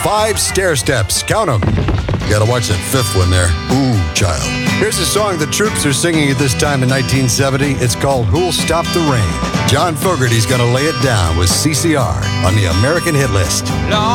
5 stair steps. Count them. You gotta watch that 5th one there. Ooh, child. Here's a song the Troops are singing at this time in 1970. It's called Who'll Stop the Rain. John Fogerty's gonna lay it down with CCR on the American Hit List.